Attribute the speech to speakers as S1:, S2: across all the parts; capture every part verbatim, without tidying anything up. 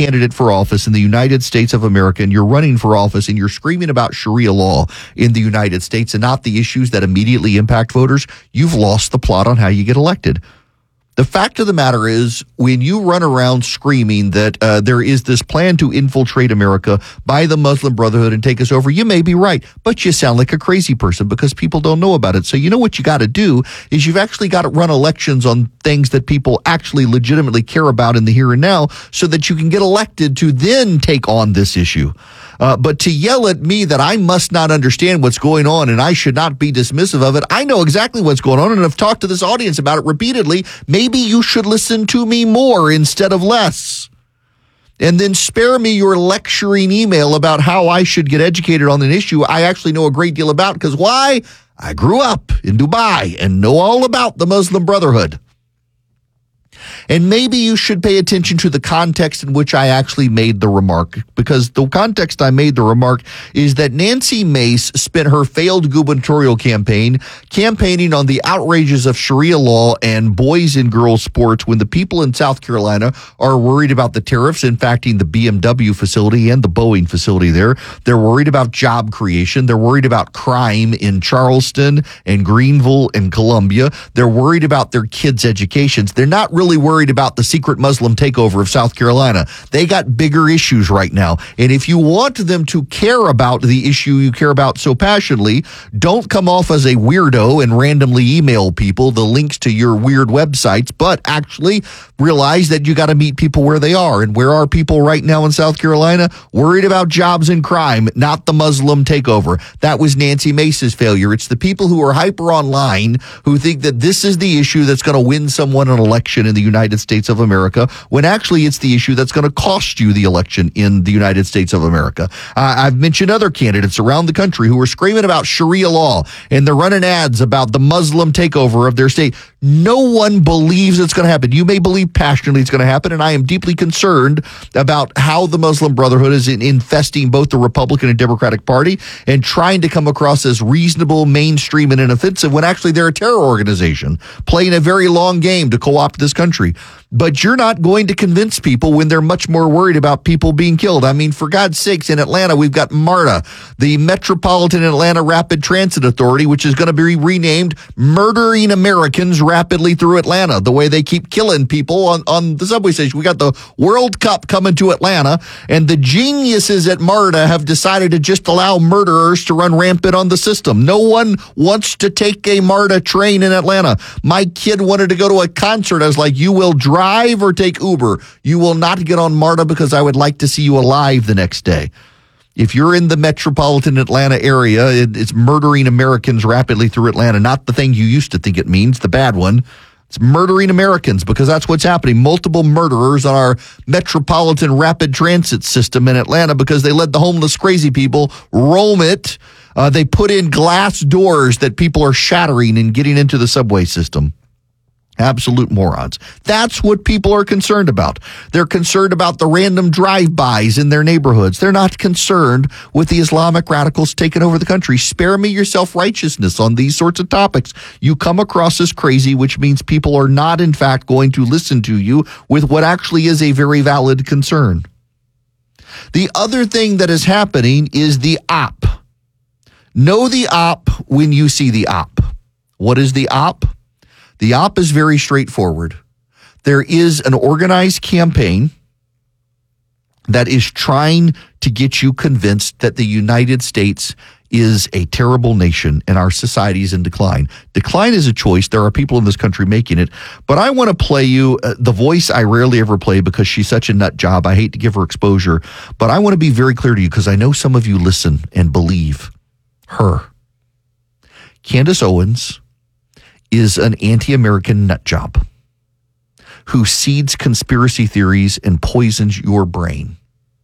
S1: candidate for office in the United States of America, and you're running for office and you're screaming about Sharia law in the United States and not the issues that immediately impact voters, you've lost the plot on how you get elected. The fact of the matter is, when you run around screaming that uh, there is this plan to infiltrate America by the Muslim Brotherhood and take us over, you may be right, but you sound like a crazy person because people don't know about it. So you know what you got to do is you've actually got to run elections on things that people actually legitimately care about in the here and now so that you can get elected to then take on this issue. Uh, but to yell at me that I must not understand what's going on and I should not be dismissive of it, I know exactly what's going on and I've talked to this audience about it repeatedly. Maybe you should listen to me more instead of less. And then spare me your lecturing email about how I should get educated on an issue I actually know a great deal about. Because why? I grew up in Dubai and know all about the Muslim Brotherhood. And maybe you should pay attention to the context in which I actually made the remark, because the context I made the remark is that Nancy Mace spent her failed gubernatorial campaign campaigning on the outrages of Sharia law and boys and girls sports when the people in South Carolina are worried about the tariffs impacting the B M W facility and the Boeing facility there. They're worried about job creation. They're worried about crime in Charleston and Greenville and Columbia. They're worried about their kids' educations. They're not really worried about the secret Muslim takeover of South Carolina. They got bigger issues right now. And if you want them to care about the issue you care about so passionately, don't come off as a weirdo and randomly email people the links to your weird websites, but actually realize that you got to meet people where they are. And where are people right now in South Carolina? Worried about jobs and crime, not the Muslim takeover. That was Nancy Mace's failure. It's the people who are hyper online who think that this is the issue that's going to win someone an election in the United States of America, when actually it's the issue that's going to cost you the election in the United States of America. Uh, I've mentioned other candidates around the country who are screaming about Sharia law, and they're running ads about the Muslim takeover of their state. No one believes it's going to happen. You may believe passionately it's going to happen, and I am deeply concerned about how the Muslim Brotherhood is in infesting both the Republican and Democratic Party and trying to come across as reasonable, mainstream, and inoffensive when actually they're a terror organization playing a very long game to co-opt this country. But you're not going to convince people when they're much more worried about people being killed. I mean, for God's sakes, in Atlanta, we've got MARTA, the Metropolitan Atlanta Rapid Transit Authority, which is going to be renamed Murdering Americans Rapidly Through Atlanta, the way they keep killing people on, on the subway station. We got the World Cup coming to Atlanta, and the geniuses at MARTA have decided to just allow murderers to run rampant on the system. No one wants to take a MARTA train in Atlanta. My kid wanted to go to a concert. I was like, you will drive or take Uber. You will not get on MARTA because I would like to see you alive the next day. If you're in the metropolitan Atlanta area, it, it's Murdering Americans Rapidly Through Atlanta, not the thing you used to think it means, the bad one. It's murdering Americans, because that's what's happening. Multiple murderers on our metropolitan rapid transit system in Atlanta because they let the homeless crazy people roam it. Uh, they put in glass doors that people are shattering and getting into the subway system. Absolute morons. That's what people are concerned about. They're concerned about the random drive-bys in their neighborhoods. They're not concerned with the Islamic radicals taking over the country. Spare me your self-righteousness on these sorts of topics. You come across as crazy, which means people are not, in fact, going to listen to you with what actually is a very valid concern. The other thing that is happening is the op. Know the op when you see the op. What is the op? The op is very straightforward. There is an organized campaign that is trying to get you convinced that the United States is a terrible nation and our society is in decline. Decline is a choice. There are people in this country making it. But I want to play you uh, the voice I rarely ever play because she's such a nut job. I hate to give her exposure. But I want to be very clear to you because I know some of you listen and believe her. Candace Owens is an anti-American nut job who seeds conspiracy theories and poisons your brain.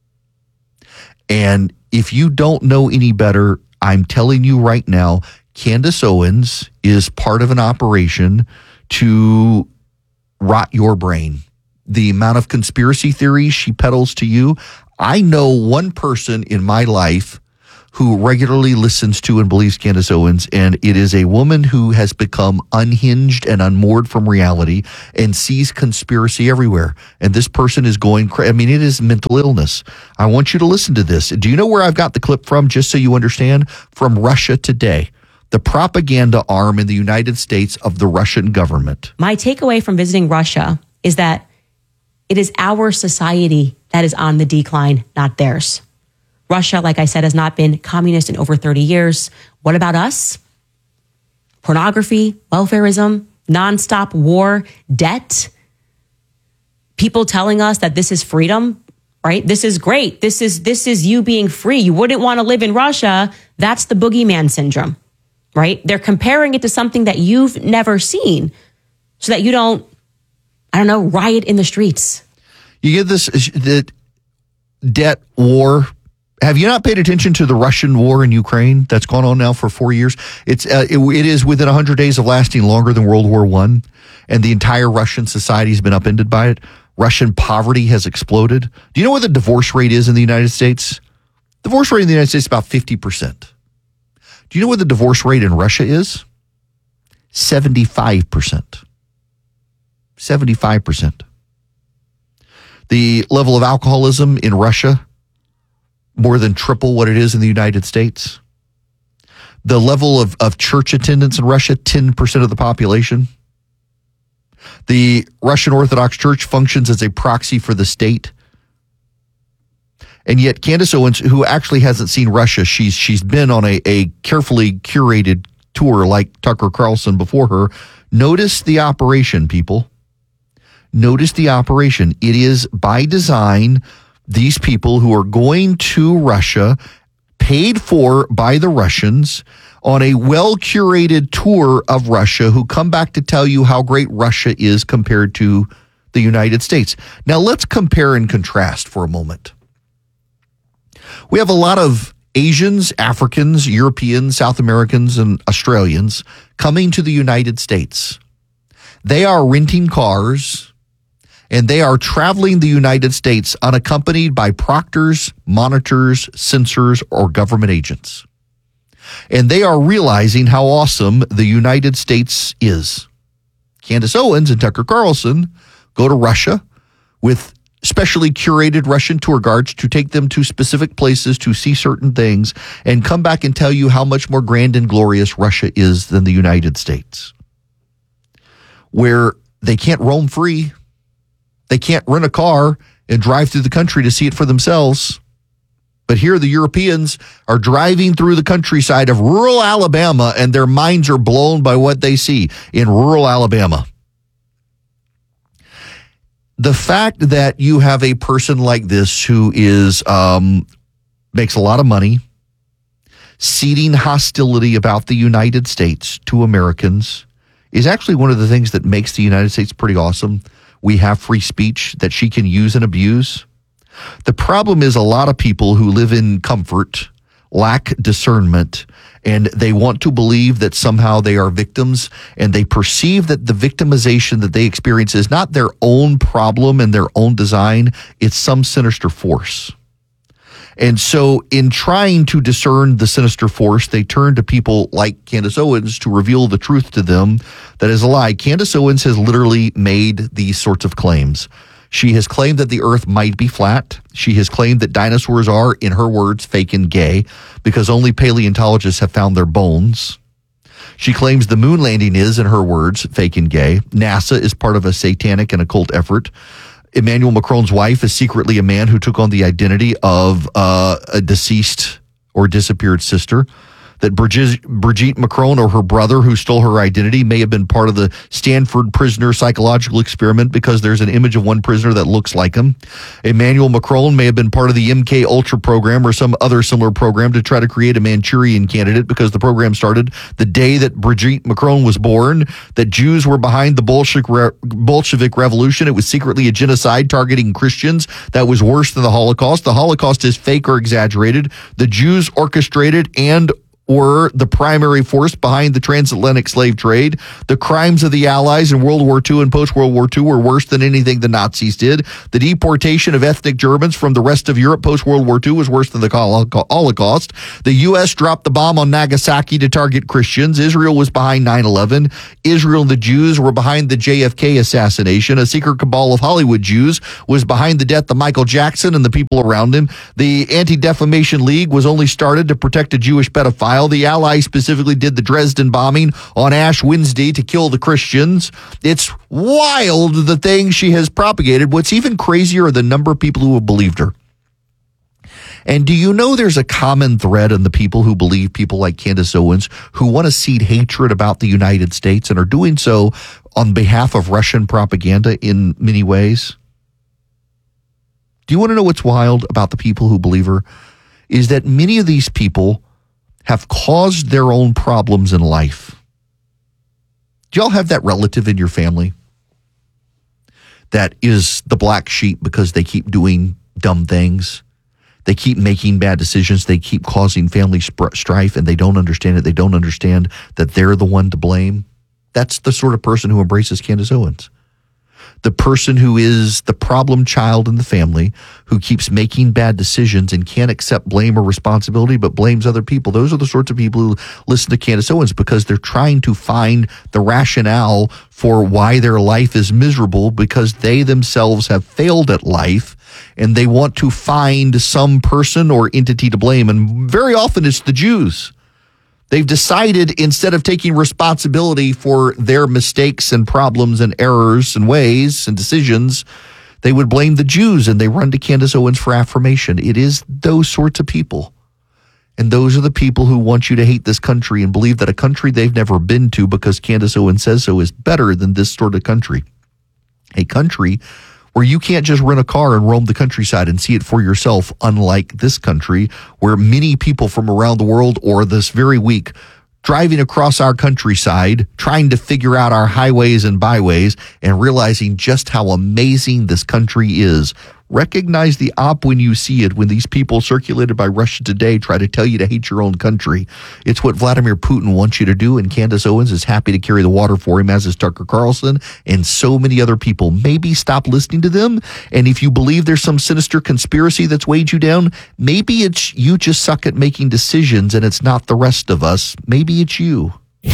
S1: And if you don't know any better, I'm telling you right now, Candace Owens is part of an operation to rot your brain. The amount of conspiracy theories she peddles to you. I know one person in my life who regularly listens to and believes Candace Owens, and it is a woman who has become unhinged and unmoored from reality and sees conspiracy everywhere. And this person is going crazy. I mean, it is mental illness. I want you to listen to this. Do you know where I've got the clip from, just so you understand? From Russia Today, the propaganda arm in the United States of the Russian government.
S2: My takeaway from visiting Russia is that it is our society that is on the decline, not theirs. Russia, like I said, has not been communist in over thirty years. What about us? Pornography, welfarism, nonstop war, debt. People telling us that this is freedom, right? This is great. This is this is you being free. You wouldn't want to live in Russia. That's the boogeyman syndrome, right? They're comparing it to something that you've never seen so that you don't, I don't know, riot in the streets.
S1: You get this, the debt war. Have you not paid attention to the Russian war in Ukraine that's gone on now for four years? It's uh, it, it is within one hundred days of lasting longer than World War One, and the entire Russian society has been upended by it. Russian poverty has exploded. Do you know what the divorce rate is in the United States? The divorce rate in the United States is about fifty percent. Do you know what the divorce rate in Russia is? seventy-five percent. seventy-five percent. The level of alcoholism in Russia, more than triple what it is in the United States. The level of, of church attendance in Russia, ten percent of the population. The Russian Orthodox Church functions as a proxy for the state. And yet Candace Owens, who actually hasn't seen Russia, she's she's been on a, a carefully curated tour like Tucker Carlson before her. Notice the operation, people. Notice the operation. It is by design. These people who are going to Russia, paid for by the Russians, on a well-curated tour of Russia, who come back to tell you how great Russia is compared to the United States. Now, let's compare and contrast for a moment. We have a lot of Asians, Africans, Europeans, South Americans, and Australians coming to the United States. They are renting cars, and they are traveling the United States unaccompanied by proctors, monitors, censors, or government agents. And they are realizing how awesome the United States is. Candace Owens and Tucker Carlson go to Russia with specially curated Russian tour guides to take them to specific places to see certain things and come back and tell you how much more grand and glorious Russia is than the United States, where they can't roam free. They can't rent a car and drive through the country to see it for themselves. But here the Europeans are driving through the countryside of rural Alabama, and their minds are blown by what they see in rural Alabama. The fact that you have a person like this who is um, makes a lot of money, seeding hostility about the United States to Americans, is actually one of the things that makes the United States pretty awesome. We have free speech that she can use and abuse. The problem is a lot of people who live in comfort lack discernment, and they want to believe that somehow they are victims, and they perceive that the victimization that they experience is not their own problem and their own design, it's some sinister force. And so in trying to discern the sinister force, they turn to people like Candace Owens to reveal the truth to them that is a lie. Candace Owens has literally made these sorts of claims. She has claimed that the earth might be flat. She has claimed that dinosaurs are, in her words, fake and gay because only paleontologists have found their bones. She claims the moon landing is, in her words, fake and gay. NASA is part of a satanic and occult effort. Emmanuel Macron's wife is secretly a man who took on the identity of uh, a deceased or disappeared sister. That Brigitte, Brigitte Macron, or her brother who stole her identity, may have been part of the Stanford prisoner psychological experiment because there's an image of one prisoner that looks like him. Emmanuel Macron may have been part of the M K Ultra program or some other similar program to try to create a Manchurian candidate because the program started the day that Brigitte Macron was born, that Jews were behind the Bolshevik, Re- Bolshevik Revolution. It was secretly a genocide targeting Christians that was worse than the Holocaust. The Holocaust is fake or exaggerated. The Jews orchestrated and were the primary force behind the transatlantic slave trade. The crimes of the Allies in World War Two and post-World War Two were worse than anything the Nazis did. The deportation of ethnic Germans from the rest of Europe post-World War Two was worse than the Holocaust. The U S dropped the bomb on Nagasaki to target Christians. Israel was behind nine eleven. Israel and the Jews were behind the J F K assassination. A secret cabal of Hollywood Jews was behind the death of Michael Jackson and the people around him. The Anti-Defamation League was only started to protect a Jewish pedophile. The Allies specifically did the Dresden bombing on Ash Wednesday to kill the Christians. It's wild the things she has propagated. What's even crazier are the number of people who have believed her. And do you know there's a common thread in the people who believe people like Candace Owens who want to seed hatred about the United States and are doing so on behalf of Russian propaganda in many ways? Do you want to know what's wild about the people who believe her? Is that many of these people have caused their own problems in life. Do y'all have that relative in your family that is the black sheep because they keep doing dumb things? They keep making bad decisions. They keep causing family sp- strife, and they don't understand it. They don't understand that they're the one to blame. That's the sort of person who embraces Candace Owens. The person who is the problem child in the family, who keeps making bad decisions and can't accept blame or responsibility, but blames other people. Those are the sorts of people who listen to Candace Owens because they're trying to find the rationale for why their life is miserable because they themselves have failed at life and they want to find some person or entity to blame. And very often it's the Jews. They've decided instead of taking responsibility for their mistakes and problems and errors and ways and decisions, they would blame the Jews and they run to Candace Owens for affirmation. It is those sorts of people. And those are the people who want you to hate this country and believe that a country they've never been to because Candace Owens says so is better than this sort of country. A country where you can't just rent a car and roam the countryside and see it for yourself, unlike this country, where many people from around the world or this very week driving across our countryside, trying to figure out our highways and byways and realizing just how amazing this country is. Recognize the op when you see it, when these people circulated by Russia Today try to tell you to hate your own country. It's what Vladimir Putin wants you to do, and Candace Owens is happy to carry the water for him, as is Tucker Carlson and so many other people. Maybe stop listening to them, and if you believe there's some sinister conspiracy that's weighed you down, maybe it's you just suck at making decisions and it's not the rest of us. Maybe it's you.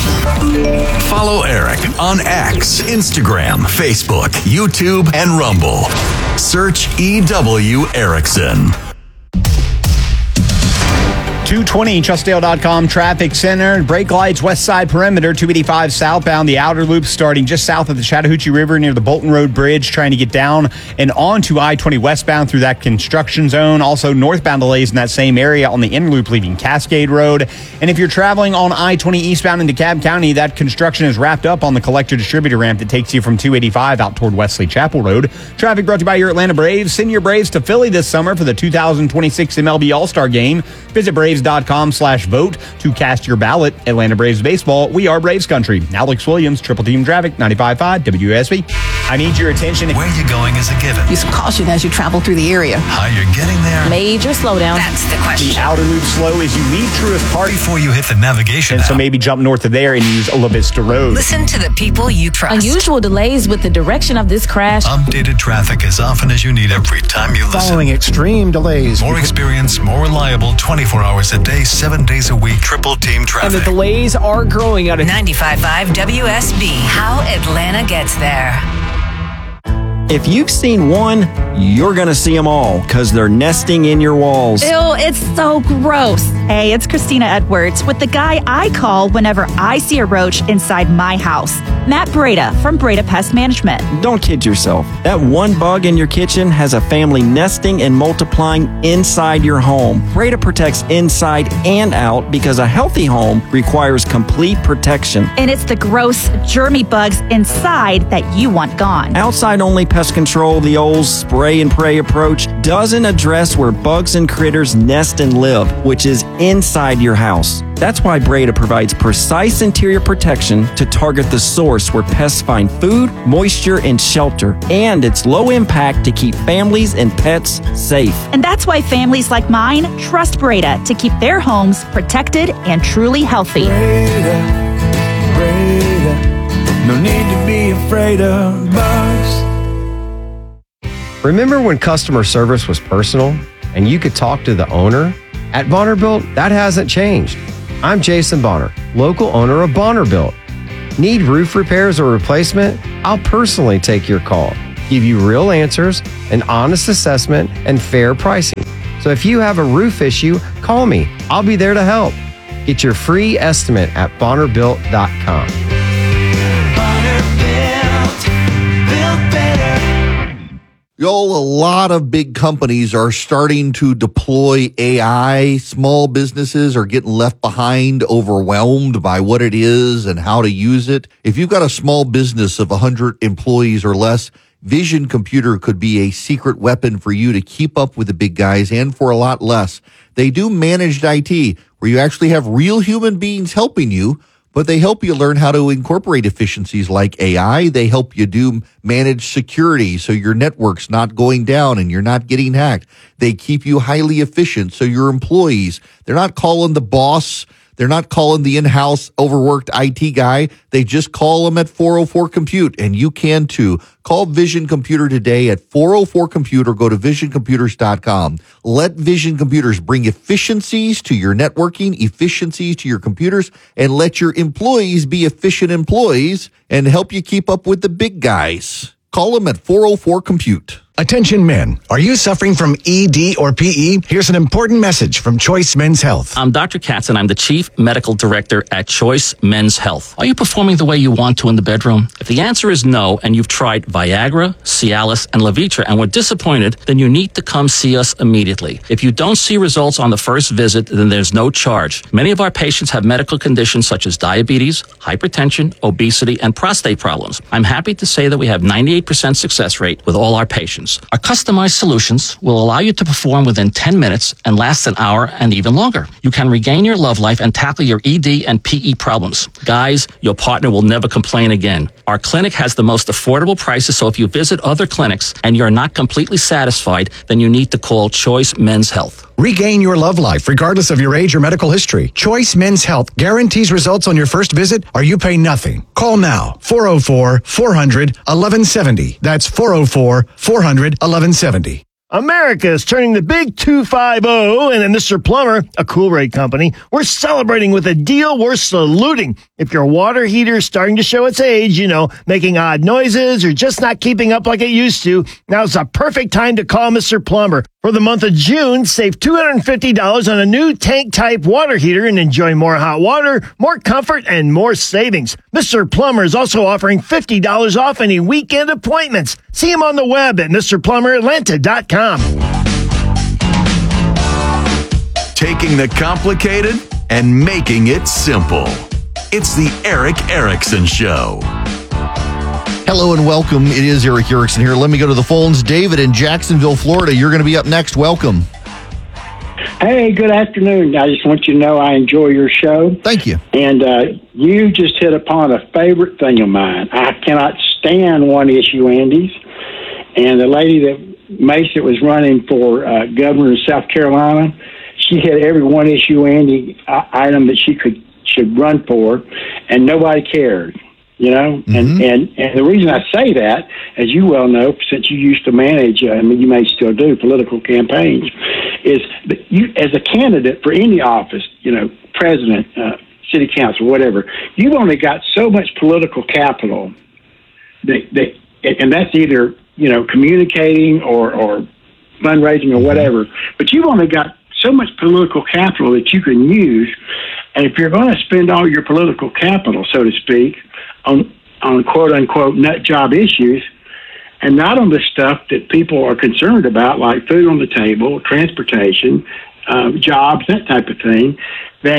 S3: Follow Eric on X, Instagram, Facebook, YouTube, and Rumble. Search E W Erickson.
S4: two twenty Trustdale dot com traffic center. Brake lights, west side perimeter, two eighty-five southbound. The outer loop starting just south of the Chattahoochee River near the Bolton Road Bridge, trying to get down and onto I twenty westbound through that construction zone. Also northbound delays in that same area on the inner loop leaving Cascade Road. And if you're traveling on I twenty eastbound into DeKalb County, that construction is wrapped up on the collector distributor ramp that takes you from two eighty-five out toward Wesley Chapel Road. Traffic brought to you by your Atlanta Braves. Send your Braves to Philly this summer for the two thousand twenty-six M L B All-Star Game. Visit Braves dot com slash vote to cast your ballot. Atlanta Braves baseball. We are Braves country. Alex Williams, Triple Team Traffic, ninety-five point five W S B. I need your attention.
S3: Where you're going is a given.
S5: Use caution as you travel through the area.
S3: How you're getting there.
S6: Major slowdown.
S5: That's the question.
S4: The outer loop slow as you leave Truist Park.
S3: Before you hit the navigation
S4: And so
S3: app.
S4: maybe jump north of there and use La Vista Road.
S5: Listen to the people you trust.
S6: Unusual delays with the direction of this crash.
S3: Updated traffic as often as you need every time you listen.
S7: Following extreme delays.
S3: More experience, more reliable, twenty-four hours a day, seven days a week. Triple Team
S8: And
S3: Traffic.
S8: the delays are growing out of
S5: ninety-five point five W S B. How Atlanta gets there.
S9: If you've seen one, you're going to see them all because they're nesting in your walls.
S10: Ew, it's so gross. Hey, it's Christina Edwards with the guy I call whenever I see a roach inside my house. Matt Breda from Breda Pest Management.
S9: Don't kid yourself. That one bug in your kitchen has a family nesting and multiplying inside your home. Breda protects inside and out because a healthy home requires complete protection.
S10: And it's the gross, germy bugs inside that you want gone.
S9: Outside only pest control, the old spray and pray approach, doesn't address where bugs and critters nest and live, which is inside your house. That's why Breda provides precise interior protection to target the source where pests find food, moisture, and shelter. And it's low impact to keep families and pets safe.
S10: And that's why families like mine trust Breda to keep their homes protected and truly healthy.
S7: Breda, Breda, no need to be afraid of bugs.
S11: Remember when customer service was personal and you could talk to the owner? At Bonner-Built, that hasn't changed. I'm Jason Bonner, local owner of Bonner-Built. Need roof repairs or replacement? I'll personally take your call, give you real answers, an honest assessment, and fair pricing. So if you have a roof issue, call me. I'll be there to help. Get your free estimate at bonner built dot com.
S1: Yo, a lot of big companies are starting to deploy A I. Small businesses are getting left behind, overwhelmed by what it is and how to use it. If you've got a small business of one hundred employees or less, Vision Computer could be a secret weapon for you to keep up with the big guys and for a lot less. They do managed I T, where you actually have real human beings helping you, but they help you learn how to incorporate efficiencies like A I. They help you do managed security so your network's not going down and you're not getting hacked. They keep you highly efficient so your employees, they're not calling the boss. They're not calling the in-house overworked I T guy. They just call them at four oh four compute, and you can too. Call Vision Computer today at four oh four compute or go to vision computers dot com. Let Vision Computers bring efficiencies to your networking, efficiencies to your computers, and let your employees be efficient employees and help you keep up with the big guys. Call them at four oh four compute.
S12: Attention men, are you suffering from E D or P E? Here's an important message from Choice Men's Health.
S13: I'm Doctor Katz and I'm the Chief Medical Director at Choice Men's Health. Are you performing the way you want to in the bedroom? If the answer is no and you've tried Viagra, Cialis, and Levitra and were disappointed, then you need to come see us immediately. If you don't see results on the first visit, then there's no charge. Many of our patients have medical conditions such as diabetes, hypertension, obesity, and prostate problems. I'm happy to say that we have ninety-eight percent success rate with all our patients. Our customized solutions will allow you to perform within ten minutes and last an hour and even longer. You can regain your love life and tackle your E D and P E problems. Guys, your partner will never complain again. Our clinic has the most affordable prices, so if you visit other clinics and you're not completely satisfied, then you need to call Choice Men's Health.
S12: Regain your love life regardless of your age or medical history. Choice Men's Health guarantees results on your first visit or you pay nothing. Call now, four oh four, four hundred, eleven seventy. That's four oh four, four hundred, eleven seventy.
S14: America is turning the big two fifty, and at Mister Plumber, a Cool-Rate company, we're celebrating with a deal worth saluting. If your water heater is starting to show its age, you know, making odd noises or just not keeping up like it used to, now's the perfect time to call Mister Plumber. For the month of June, save two hundred fifty dollars on a new tank-type water heater and enjoy more hot water, more comfort, and more savings. Mister Plumber is also offering fifty dollars off any weekend appointments. See him on the web at Mr Plumber Atlanta dot com.
S15: Taking the complicated and making it simple. It's the Eric Erickson Show.
S1: Hello and welcome. It is Eric Erickson here. Let me go to the phones. David in Jacksonville, Florida. You're going to be up next. Welcome.
S16: Hey, good afternoon. I just want you to know I enjoy your show.
S1: Thank you.
S16: And uh, you just hit upon a favorite thing of mine. I cannot stand one-issue Andes. And the lady that Mace that was running for uh, governor of South Carolina, she had every one-issue Andy uh, item that she could should run for, and nobody cared. You know, mm-hmm. and, and, and the reason I say that, as you well know, since you used to manage, uh, I mean, you may still do political campaigns, is that you, as a candidate for any office, you know, president, uh, city council, whatever, you've only got so much political capital that, that and that's either, you know, communicating or, or fundraising or whatever, but you've only got so much political capital that you can use, and if you're going to spend all your political capital, so to speak, on on quote-unquote nut job issues and not on the stuff that people are concerned about, like food on the table, transportation, um, jobs, that type of thing, then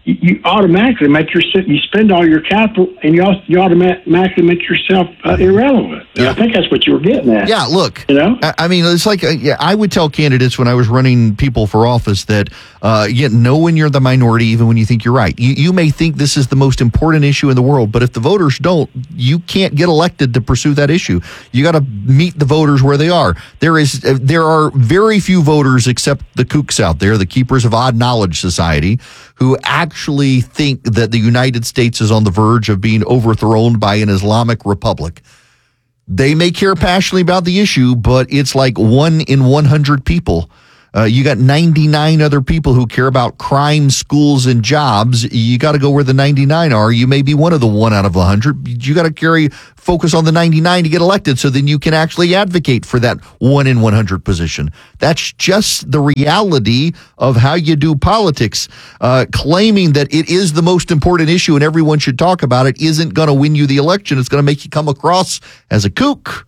S16: you, you automatically make your you spend all your capital, and you also, you automatically make yourself uh, irrelevant. Yeah. I think that's what you were getting at.
S1: Yeah, look,
S16: you know,
S1: I, I mean, it's like uh, yeah, I would tell candidates when I was running people for office that uh, you know when you're the minority, even when you think you're right. You, you may think this is the most important issue in the world, but if the voters don't, you can't get elected to pursue that issue. You got to meet the voters where they are. There is uh, there are very few voters, except the kooks out there, the keepers of odd knowledge society, who actually think that the United States is on the verge of being overthrown by an Islamic republic. They may care passionately about the issue, but it's like one in one hundred people. Uh, you got ninety-nine other people who care about crime, schools, and jobs. You got to go where the ninety-nine are. You may be one of the one out of one hundred. You got to carry focus on the ninety-nine to get elected, so then you can actually advocate for that one in one hundred position. That's just the reality of how you do politics. Uh, claiming that it is the most important issue and everyone should talk about it isn't going to win you the election. It's going to make you come across as a kook.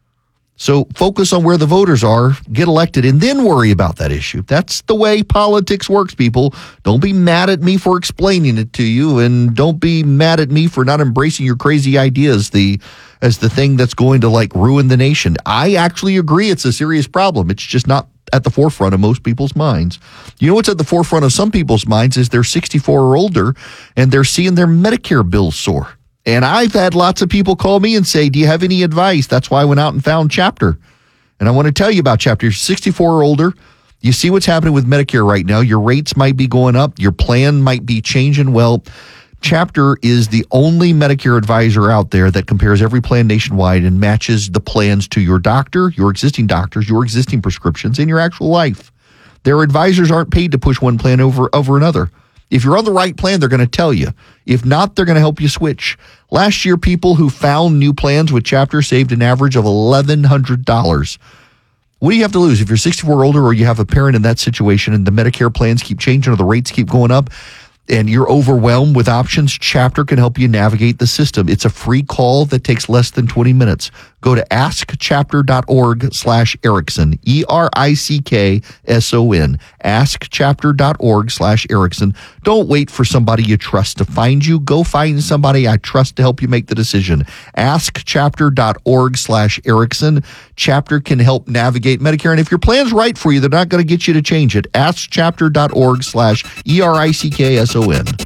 S1: So focus on where the voters are, get elected, and then worry about that issue. That's the way politics works, people. Don't be mad at me for explaining it to you, and don't be mad at me for not embracing your crazy ideas the as the thing that's going to like ruin the nation. I actually agree it's a serious problem. It's just not at the forefront of most people's minds. You know what's at the forefront of some people's minds is they're sixty-four or older, and they're seeing their Medicare bills soar. And I've had lots of people call me and say, do you have any advice? That's why I went out and found Chapter. And I want to tell you about Chapter. You're sixty-four or older. You see what's happening with Medicare right now. Your rates might be going up. Your plan might be changing. Well, Chapter is the only Medicare advisor out there that compares every plan nationwide and matches the plans to your doctor, your existing doctors, your existing prescriptions, and your actual life. Their advisors aren't paid to push one plan over, over another. If you're on the right plan, they're going to tell you. If not, they're going to help you switch. Last year, people who found new plans with Chapter saved an average of eleven hundred dollars. What do you have to lose? If you're sixty-four or older, or you have a parent in that situation and the Medicare plans keep changing or the rates keep going up, and you're overwhelmed with options, Chapter can help you navigate the system. It's a free call that takes less than twenty minutes. Go to askchapter.org slash Erickson, E R I C K S O N, askchapter.org slash Erickson. Don't wait for somebody you trust to find you. Go find somebody I trust to help you make the decision. askchapter.org slash Erickson. Chapter can help navigate Medicare. And if your plan's right for you, they're not going to get you to change it. askchapter.org slash E R I C K S O N.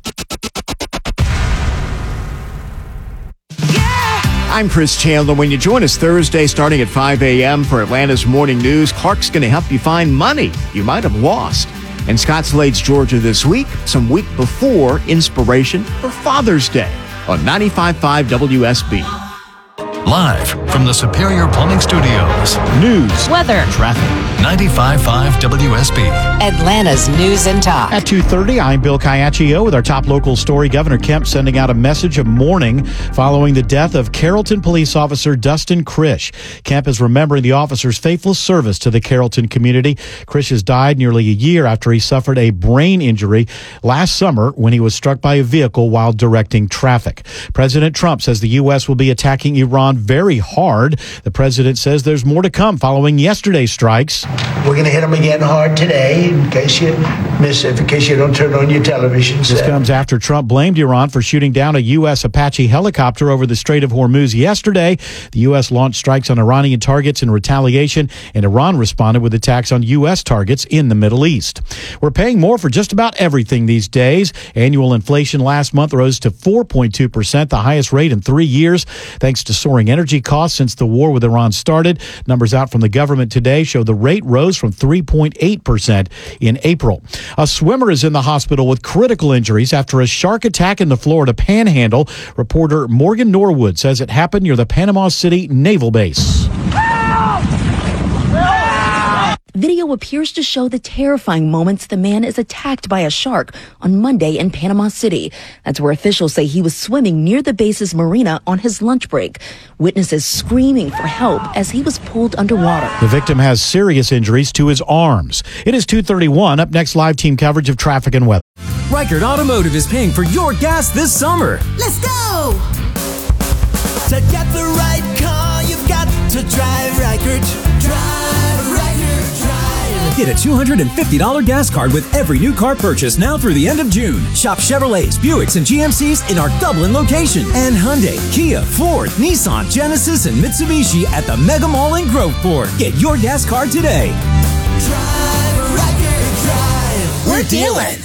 S17: I'm Chris Chandler. When you join us Thursday starting at five a.m. for Atlanta's Morning News, Clark's going to help you find money you might have lost. In Scottsdale, Georgia this week, some week before inspiration for Father's Day on ninety-five point five W S B.
S3: Live from the Superior Plumbing Studios.
S4: News,
S6: weather,
S17: traffic.
S3: ninety-five point five W S B.
S5: Atlanta's News and Talk.
S4: At two thirty, I'm Bill Caiaccio with our top local story. Governor Kemp sending out a message of mourning following the death of Carrollton police officer Dustin Krish. Kemp is remembering the officer's faithful service to the Carrollton community. Krish has died nearly a year after he suffered a brain injury last summer when he was struck by a vehicle while directing traffic. President Trump says the U S will be attacking Iran very hard. The president says there's more to come following yesterday's strikes.
S7: We're going to hit them again hard today, in case you miss it, in case you don't turn on your television set.
S4: This comes after Trump blamed Iran for shooting down a U S Apache helicopter over the Strait of Hormuz yesterday. The U S launched strikes on Iranian targets in retaliation, and Iran responded with attacks on U S targets in the Middle East. We're paying more for just about everything these days. Annual inflation last month rose to four point two percent, the highest rate in three years, thanks to soaring energy costs since the war with Iran started. Numbers out from the government today show the rate rose from three point eight percent in April. A swimmer is in the hospital with critical injuries after a shark attack in the Florida Panhandle. Reporter Morgan Norwood says it happened near the Panama City Naval Base.
S18: Video appears to show the terrifying moments the man is attacked by a shark on Monday in Panama City. That's where officials say he was swimming near the base's marina on his lunch break. Witnesses screaming for help as he was pulled underwater.
S4: The victim has serious injuries to his arms. It is two thirty-one. Up next, live team coverage of traffic and weather.
S19: Reichert Automotive is paying for your gas this summer.
S20: Let's go! To get the right car, you've got to drive Reichert. Drive Reichert, drive.
S19: Get a two hundred fifty dollars gas card with every new car purchase now through the end of June. Shop Chevrolets, Buicks, and G M Cs in our Dublin location. And Hyundai, Kia, Ford, Nissan, Genesis, and Mitsubishi at the Mega Mall in Groveport. Get your gas card today.
S20: Drive, record, drive. We're dealing.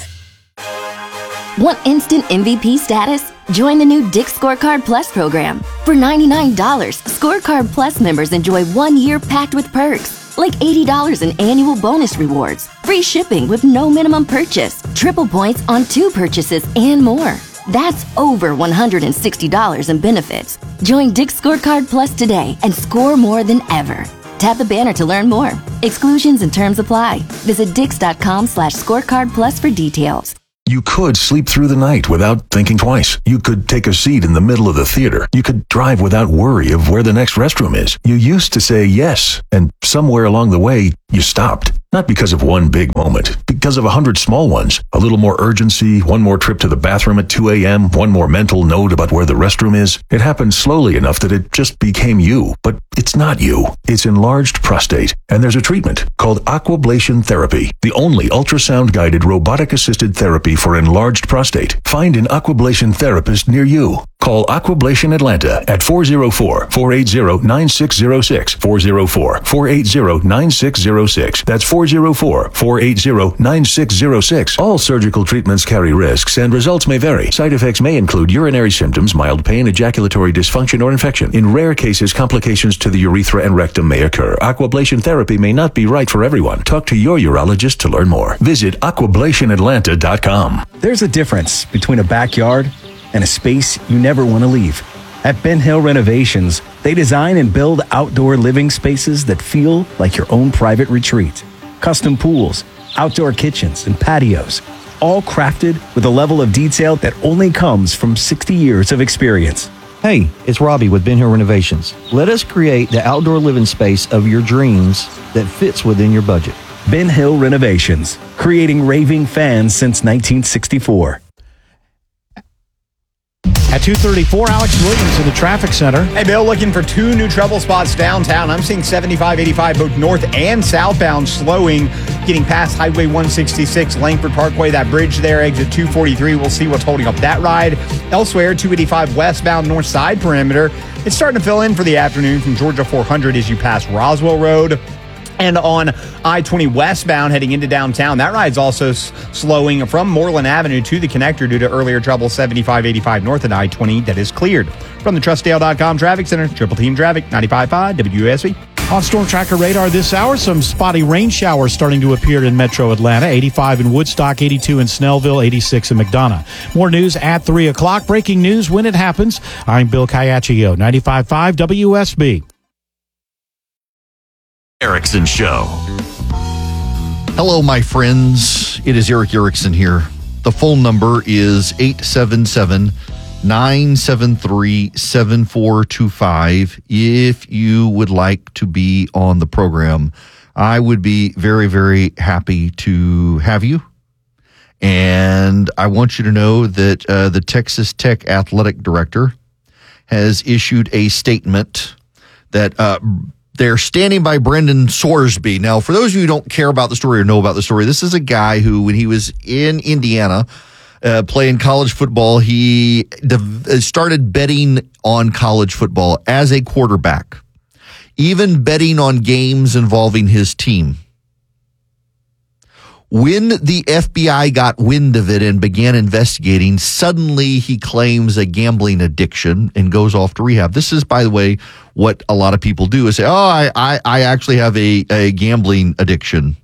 S21: Want instant M V P status? Join the new Dick's Scorecard Plus program. For ninety-nine dollars, Scorecard Plus members enjoy one year packed with perks, like eighty dollars in annual bonus rewards, free shipping with no minimum purchase, triple points on two purchases, and more. That's over one hundred sixty dollars in benefits. Join Dick's Scorecard Plus today and score more than ever. Tap the banner to learn more. Exclusions and terms apply. Visit dix.com slash scorecard plus for details.
S22: You could sleep through the night without thinking twice. You could take a seat in the middle of the theater. You could drive without worry of where the next restroom is. You used to say yes, and somewhere along the way, you stopped. Not because of one big moment, because of a hundred small ones. A little more urgency, one more trip to the bathroom at two a.m., one more mental note about where the restroom is. It happened slowly enough that it just became you. But it's not you. It's enlarged prostate. And there's a treatment called Aquablation Therapy, the only ultrasound-guided robotic-assisted therapy for enlarged prostate. Find an Aquablation therapist near you. Call Aquablation Atlanta at four oh four, four eight zero, nine six zero six, four oh four, four eight zero, nine six zero six. That's four oh four, four eight zero, nine six zero six. All surgical treatments carry risks and results may vary. Side effects may include urinary symptoms, mild pain, ejaculatory dysfunction, or infection. In rare cases, complications to the urethra and rectum may occur. Aquablation therapy may not be right for everyone. Talk to your urologist to learn more. Visit aquablation atlanta dot com.
S23: There's a difference between a backyard and a space you never want to leave. At Ben Hill Renovations, they design and build outdoor living spaces that feel like your own private retreat. Custom pools, outdoor kitchens, and patios, all crafted with a level of detail that only comes from sixty years of experience.
S9: Hey, it's Robbie with Ben Hill Renovations. Let us create the outdoor living space of your dreams that fits within your budget.
S23: Ben Hill Renovations, creating raving fans since nineteen sixty-four.
S17: At two thirty-four, Alex Williams in the traffic center.
S4: Hey, Bill, looking for two new trouble spots downtown. I'm seeing seventy-five, eighty-five both north and southbound slowing, getting past Highway one sixty-six, Langford Parkway, that bridge there, exit two forty-three. We'll see what's holding up that ride. Elsewhere, two eighty-five westbound north side perimeter. It's starting to fill in for the afternoon from Georgia four hundred as you pass Roswell Road. And on I twenty westbound heading into downtown, that ride's also s- slowing from Moreland Avenue to the connector due to earlier trouble seventy-five, eighty-five north and I twenty that is cleared. From the Trust Dale dot com Traffic Center, Triple Team Traffic, ninety-five point five W S B.
S17: On Storm Tracker radar this hour, some spotty rain showers starting to appear in metro Atlanta. eighty-five in Woodstock, eighty-two in Snellville, eighty-six in McDonough. More news at three o'clock. Breaking news when it happens. I'm Bill Caiaccio, ninety-five point five W S B.
S15: Erickson Show.
S1: Hello, my friends. It is Eric Erickson here. The phone number is eight seven seven, nine seven three, seven four two five. If you would like to be on the program, I would be very, very happy to have you. And I want you to know that uh, the Texas Tech athletic director has issued a statement that uh, they're standing by Brendan Sorsby. Now, for those of you who don't care about the story or know about the story, this is a guy who, when he was in Indiana uh, playing college football, he de- started betting on college football as a quarterback, even betting on games involving his team. When the F B I got wind of it and began investigating, suddenly he claims a gambling addiction and goes off to rehab. This is, by the way, what a lot of people do is say, oh, I, I, I actually have a, a gambling addiction.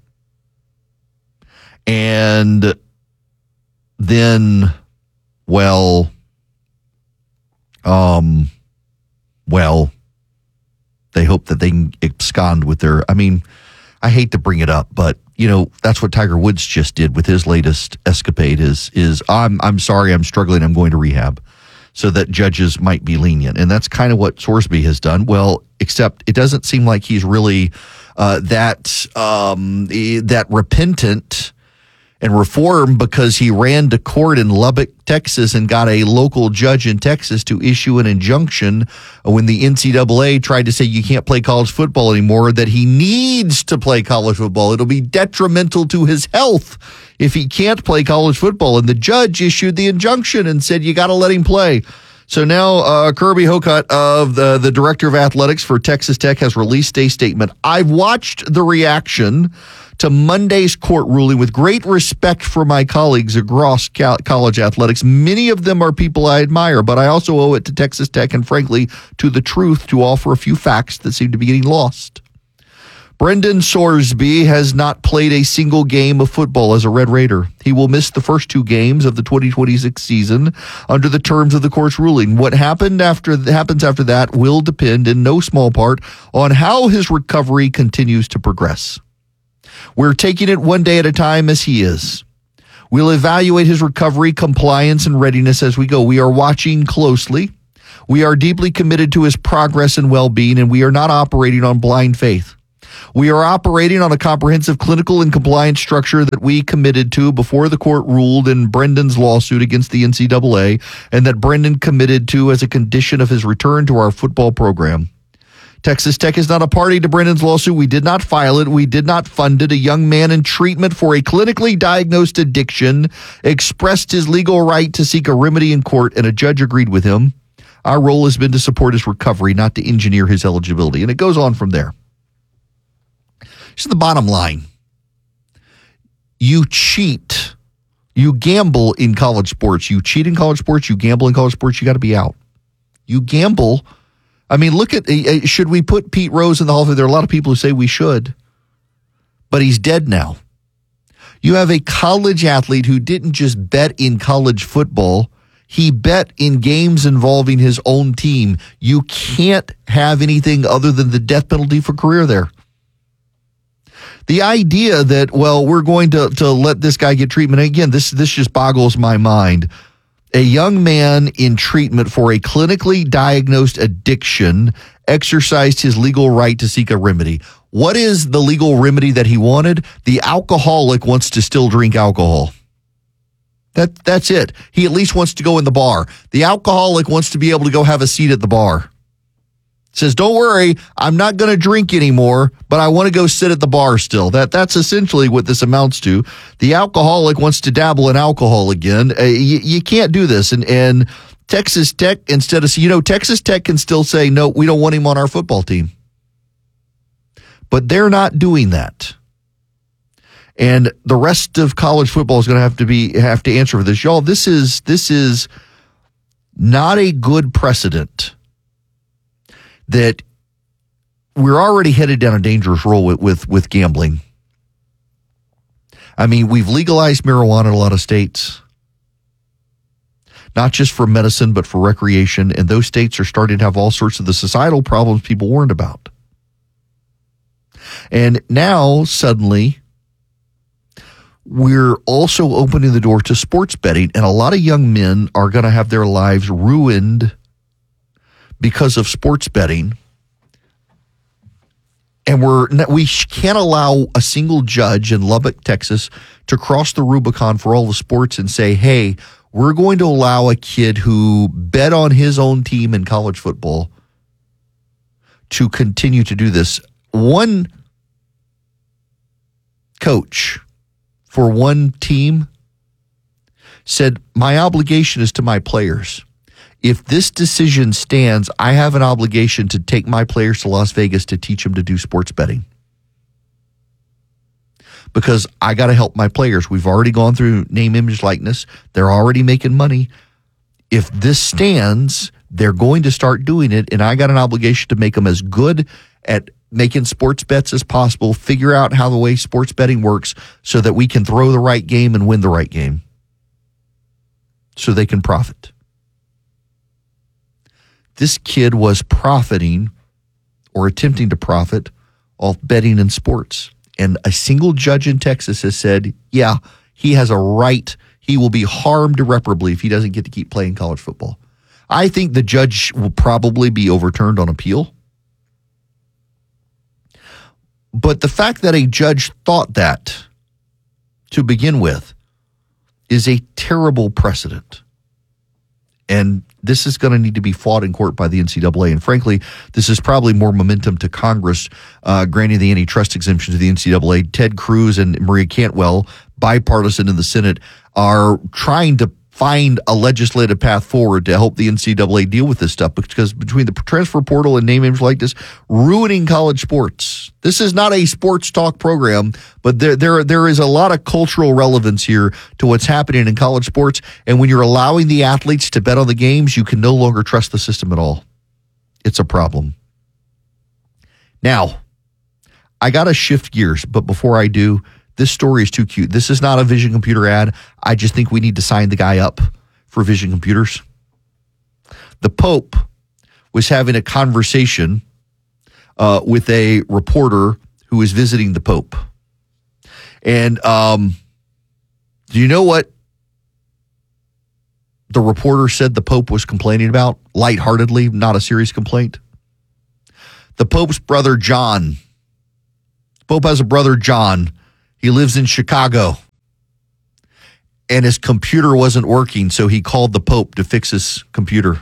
S1: And then, well, um, well, they hope that they can abscond with their, I mean, I hate to bring it up, but you know, that's what Tiger Woods just did with his latest escapade is, is I'm, I'm sorry, I'm struggling, I'm going to rehab, so that judges might be lenient. And that's kind of what Sorsby has done. Well, except it doesn't seem like he's really uh, that, um, that repentant and reform because he ran to court in Lubbock, Texas, and got a local judge in Texas to issue an injunction when the N C double A tried to say you can't play college football anymore, that he needs to play college football. It'll be detrimental to his health if he can't play college football. And the judge issued the injunction and said you got to let him play. So now uh, Kirby Hocutt, of the, the director of athletics for Texas Tech, has released a statement. I've watched the reaction to Monday's court ruling with great respect for my colleagues across college athletics. Many of them are people I admire, but I also owe it to Texas Tech and, frankly, to the truth to offer a few facts that seem to be getting lost. Brendan Sorsby has not played a single game of football as a Red Raider. He will miss the first two games of the twenty twenty-six season under the terms of the court's ruling. What happened after happens after that will depend in no small part on how his recovery continues to progress. We're taking it one day at a time as he is. We'll evaluate his recovery, compliance, and readiness as we go. We are watching closely. We are deeply committed to his progress and well-being, and we are not operating on blind faith. We are operating on a comprehensive clinical and compliance structure that we committed to before the court ruled in Brendan's lawsuit against the N C double A, and that Brendan committed to as a condition of his return to our football program. Texas Tech is not a party to Brendan's lawsuit. We did not file it. We did not fund it. A young man in treatment for a clinically diagnosed addiction expressed his legal right to seek a remedy in court, and a judge agreed with him. Our role has been to support his recovery, not to engineer his eligibility. And it goes on from there. This is the bottom line. You cheat. You gamble in college sports. You cheat in college sports. You gamble in college sports. You got to be out. You gamble. I mean, look at, uh, should we put Pete Rose in the Hall of Fame? There are a lot of people who say we should, but he's dead now. You have a college athlete who didn't just bet in college football. He bet in games involving his own team. You can't have anything other than the death penalty for career there. The idea that, well, we're going to, to let this guy get treatment, again, this this just boggles my mind. A young man in treatment for a clinically diagnosed addiction exercised his legal right to seek a remedy. What is the legal remedy that he wanted? The alcoholic wants to still drink alcohol. That That's it. He at least wants to go in the bar. The alcoholic wants to be able to go have a seat at the bar. Says, don't worry, I'm not going to drink anymore, but I want to go sit at the bar still. That That's essentially what this amounts to. The alcoholic wants to dabble in alcohol again. Uh, you, you can't do this. And, and Texas Tech, instead of, you know, Texas Tech can still say, no, we don't want him on our football team. But they're not doing that. And the rest of college football is going to have to be, have to answer for this. Y'all, this is, this is not a good precedent. That we're already headed down a dangerous road with, with, with gambling. I mean, we've legalized marijuana in a lot of states, not just for medicine, but for recreation. And those states are starting to have all sorts of the societal problems people warned about. And now, suddenly, we're also opening the door to sports betting. And a lot of young men are going to have their lives ruined because of sports betting. And we're we can't allow a single judge in Lubbock, Texas, to cross the Rubicon for all the sports and say, hey, we're going to allow a kid who bet on his own team in college football to continue to do this. One coach for one team said, my obligation is to my players. If this decision stands, I have an obligation to take my players to Las Vegas to teach them to do sports betting. Because I got to help my players. We've already gone through name, image, likeness. They're already making money. If this stands, they're going to start doing it, and I got an obligation to make them as good at making sports bets as possible, figure out how the way sports betting works so that we can throw the right game and win the right game so they can profit. This kid was profiting or attempting to profit off betting in sports. And a single judge in Texas has said, yeah, he has a right. He will be harmed irreparably if he doesn't get to keep playing college football. I think the judge will probably be overturned on appeal. But the fact that a judge thought that to to begin with, is a terrible precedent. And this is going to need to be fought in court by the N C double A. And frankly, this is probably more momentum to Congress uh, granting the antitrust exemption to the N C double A. Ted Cruz and Maria Cantwell, bipartisan in the Senate, are trying to find a legislative path forward to help the N C double A deal with this stuff, because between the transfer portal and name, image, likeness, ruining college sports. This is not a sports talk program, but there, there, there is a lot of cultural relevance here to what's happening in college sports. And when you're allowing the athletes to bet on the games, you can no longer trust the system at all. It's a problem. Now, I got to shift gears, but before I do, this story is too cute. This is not a Vision Computer ad. I just think we need to sign the guy up for Vision Computers. The Pope was having a conversation uh, with a reporter who was visiting the Pope. And um, do you know what the reporter said the Pope was complaining about? Lightheartedly, not a serious complaint. The Pope's brother, John. The Pope has a brother, John. He lives in Chicago, and his computer wasn't working, so he called the Pope to fix his computer.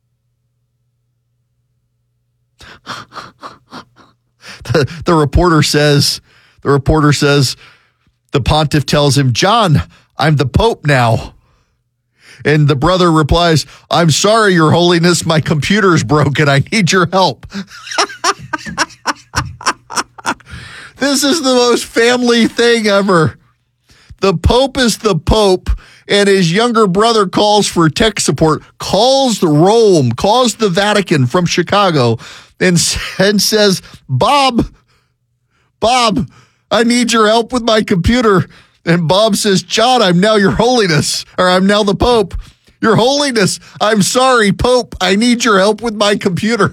S1: the, the reporter says, the reporter says, the pontiff tells him, John, I'm the Pope now. And the brother replies, I'm sorry, Your Holiness, my computer's broken. I need your help. This is the most family thing ever. The Pope is the Pope, and his younger brother calls for tech support, calls the Rome, calls the Vatican from Chicago, and, and says, Bob, Bob, I need your help with my computer. And Bob says, John, I'm now Your Holiness, or I'm now the Pope. Your Holiness, I'm sorry, Pope, I need your help with my computer.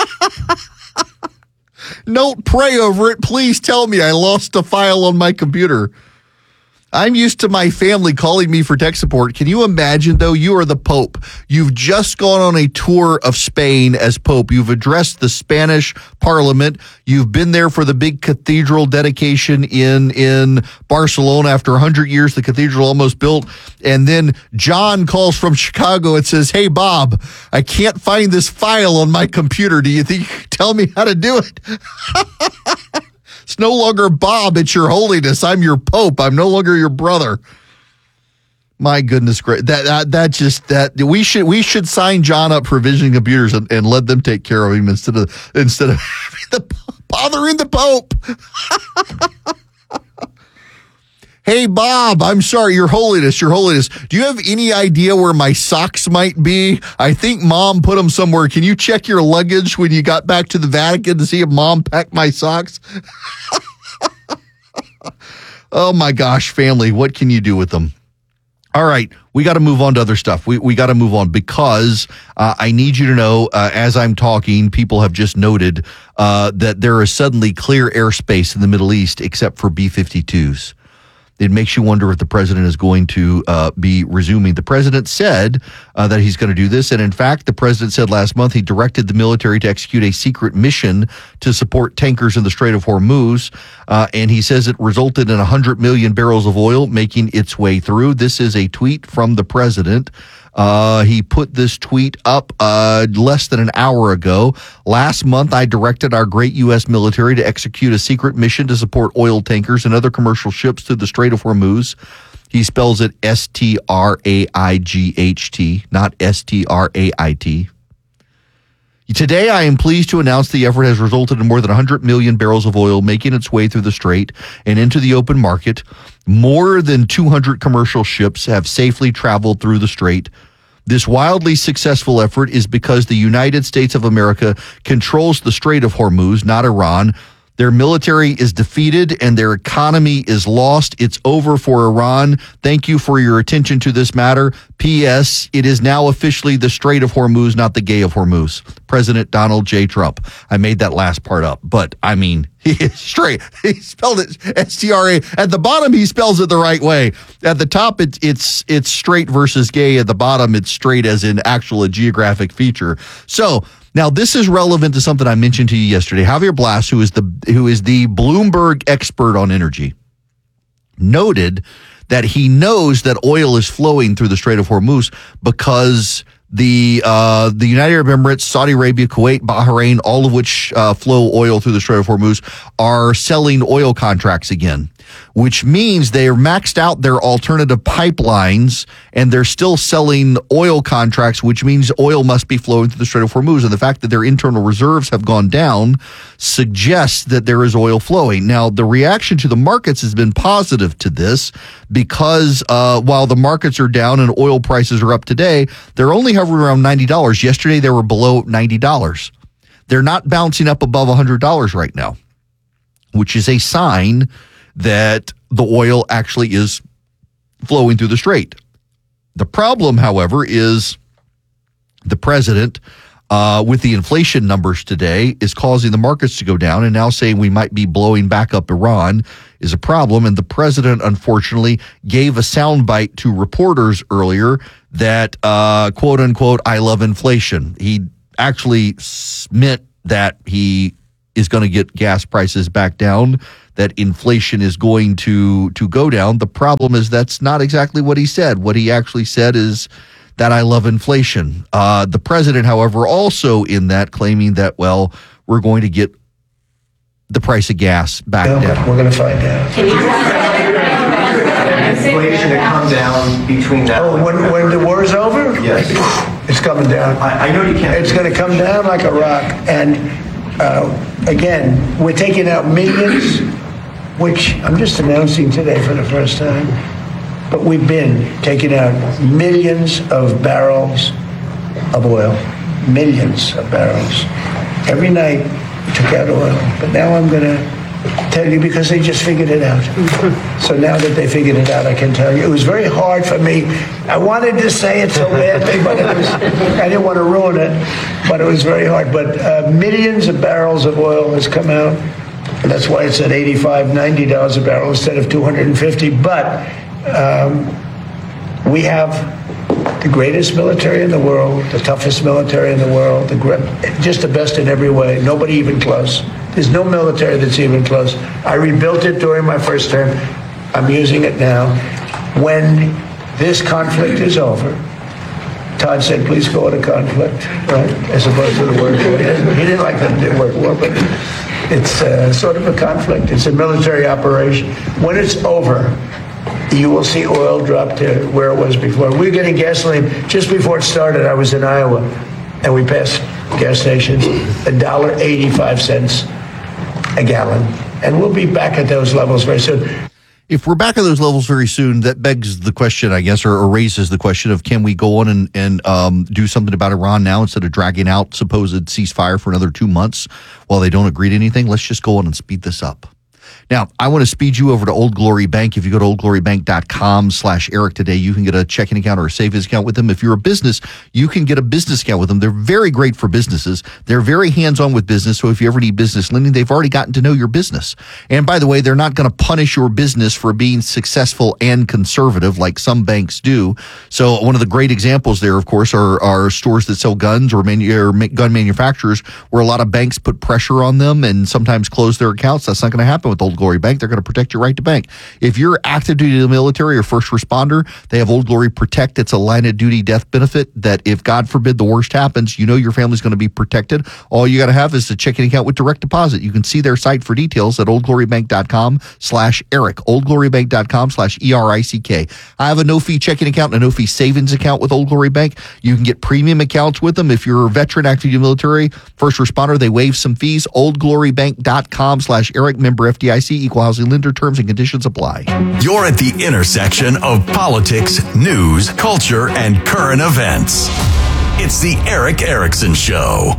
S1: Don't pray over it. Please tell me I lost a file on my computer. I'm used to my family calling me for tech support. Can you imagine, though? You are the Pope. You've just gone on a tour of Spain as Pope. You've addressed the Spanish Parliament. You've been there for the big cathedral dedication in, in Barcelona. After one hundred years, the cathedral almost built. And then John calls from Chicago and says, hey, Bob, I can't find this file on my computer. Do you think you can tell me how to do it? It's no longer Bob, it's Your Holiness. I'm your Pope. I'm no longer your brother. My goodness, great. That, that that just that we should we should sign John up for Vision Computers and, and let them take care of him instead of instead of the, bothering the Pope. Hey, Bob, I'm sorry, Your Holiness, Your Holiness. Do you have any idea where my socks might be? I think Mom put them somewhere. Can you check your luggage when you got back to the Vatican to see if Mom packed my socks? Oh, my gosh, family, what can you do with them? All right, we got to move on to other stuff. We we got to move on because uh, I need you to know, uh, as I'm talking, people have just noted uh, that there is suddenly clear airspace in the Middle East except for B fifty-twos. It makes you wonder if the president is going to uh, be resuming. The president said uh, that he's going to do this. And in fact, the president said last month he directed the military to execute a secret mission to support tankers in the Strait of Hormuz. Uh, and he says it resulted in one hundred million barrels of oil making its way through. This is a tweet from the president. Uh, he put this tweet up uh, less than an hour ago. Last month, I directed our great U S military to execute a secret mission to support oil tankers and other commercial ships through the Strait of Hormuz. He spells it S T R A I G H T, not S T R A I T. Today, I am pleased to announce the effort has resulted in more than one hundred million barrels of oil making its way through the strait and into the open market. More than two hundred commercial ships have safely traveled through the strait. This wildly successful effort is because the United States of America controls the Strait of Hormuz, not Iran. Their military is defeated and their economy is lost. It's over for Iran. Thank you for your attention to this matter. P S. It is now officially the Strait of Hormuz, not the Gay of Hormuz. President Donald J. Trump. I made that last part up, but I mean, he is straight. He spelled it S T R A. At the bottom, he spells it the right way. At the top, it's it's it's straight versus gay. At the bottom, it's straight as in actual a geographic feature. So now this is relevant to something I mentioned to you yesterday. Javier Blas, who is the who is the Bloomberg expert on energy, noted that he knows that oil is flowing through the Strait of Hormuz because the uh, the United Arab Emirates, Saudi Arabia, Kuwait, Bahrain, all of which uh, flow oil through the Strait of Hormuz, are selling oil contracts again, which means they are maxed out their alternative pipelines and they're still selling oil contracts, which means oil must be flowing through the Strait of Hormuz. And the fact that their internal reserves have gone down suggests that there is oil flowing. Now, the reaction to the markets has been positive to this because uh, while the markets are down and oil prices are up today, they're only hovering around ninety dollars. Yesterday, they were below ninety dollars. They're not bouncing up above one hundred dollars right now, which is a sign that the oil actually is flowing through the strait. The problem, however, is the president, uh, with the inflation numbers today, is causing the markets to go down, and now saying we might be blowing back up Iran is a problem. And the president, unfortunately, gave a soundbite to reporters earlier that, uh, quote unquote, I love inflation. He actually meant that he is going to get gas prices back down, that inflation is going to to go down. The problem is that's not exactly what he said. What he actually said is that I love inflation. Uh, the president, however, also in that claiming that, well, we're going to get the price of gas back
S7: No,
S1: down.
S7: we're going to find out.
S2: Inflation to come down between now.
S7: Oh, when, when the war's over?
S2: Yes.
S7: It's coming down.
S2: I, I know you can't.
S7: It's going to come down like a rock. And uh, again, we're taking out millions, which I'm just announcing today for the first time. But we've been taking out millions of barrels of oil, millions of barrels. Every night we took out oil. But now I'm going to tell you because they just figured it out. So now that they figured it out, I can tell you. It was very hard for me. I wanted to say it so badly, but it was, I didn't want to ruin it, but it was very hard. But uh, millions of barrels of oil has come out. And that's why it's at eighty-five, ninety dollars a barrel instead of two hundred fifty. But um, we have the greatest military in the world, the toughest military in the world, the gr- just the best in every way. Nobody even close. There's no military that's even close. I rebuilt it during my first term. I'm using it now. When this conflict is over, Todd said, please call it a conflict, right? As opposed to the word war. He didn't, he didn't like the word war, but it's uh, sort of a conflict. It's a military operation. When it's over, you will see oil drop to where it was before. We were getting gasoline just before it started. I was in Iowa, and we passed gas stations, one dollar and eighty-five cents a gallon. And we'll be back at those levels very soon.
S1: If we're back at those levels very soon, that begs the question, I guess, or, or raises the question of can we go on and, and um, do something about Iran now instead of dragging out supposed ceasefire for another two months while they don't agree to anything? Let's just go on and speed this up. Now, I want to speed you over to Old Glory Bank. If you go to oldglorybank.com slash Eric today, you can get a checking account or a savings account with them. If you're a business, you can get a business account with them. They're very great for businesses. They're very hands-on with business. So if you ever need business lending, they've already gotten to know your business. And by the way, they're not going to punish your business for being successful and conservative like some banks do. So one of the great examples there, of course, are, are stores that sell guns or, manu- or ma- gun manufacturers where a lot of banks put pressure on them and sometimes close their accounts. That's not going to happen with Old Glory Bank. They're going to protect your right to bank. If you're active duty in the military or first responder, they have Old Glory Protect. It's a line of duty death benefit that if God forbid the worst happens, you know your family's going to be protected. All you got to have is a checking account with direct deposit. You can see their site for details at oldglorybank.com slash Eric, oldglorybank.com slash E R I C K. I have a no-fee checking account and a no-fee savings account with Old Glory Bank. You can get premium accounts with them. If you're a veteran, active duty military, first responder, they waive some fees. oldglorybank.com slash Eric, member F D I C, equal housing lender, terms and conditions apply.
S15: You're at the intersection of politics, news, culture, and current events. It's the Eric Erickson Show.